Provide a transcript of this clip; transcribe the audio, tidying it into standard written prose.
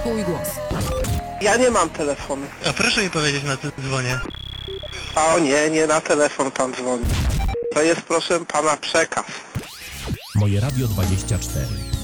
Twój głos. Ja nie mam telefonu. A proszę mi powiedzieć, na co dzwonię. O nie, nie na telefon pan dzwoni. To jest, proszę pana, przekaz. Moje Radio 24.